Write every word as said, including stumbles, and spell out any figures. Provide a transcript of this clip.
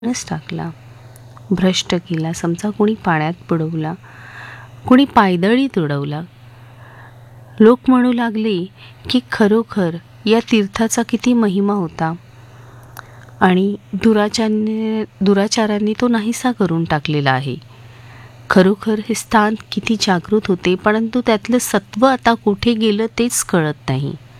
नच टाकला, भ्रष्ट केला, समजा कोणी पाण्यात बुडवला, कोणी पायदळीत उडवला. लोक म्हणू लागले की खरोखर या तीर्थाचा किती महिमा होता आणि दुराचाराने दुराचारांनी तो नाहीसा करून टाकलेला आहे. खरोखर हे स्थान किती जागृत होते, परंतु त्यातलं सत्व आता कुठे गेलं तेच कळत नाही.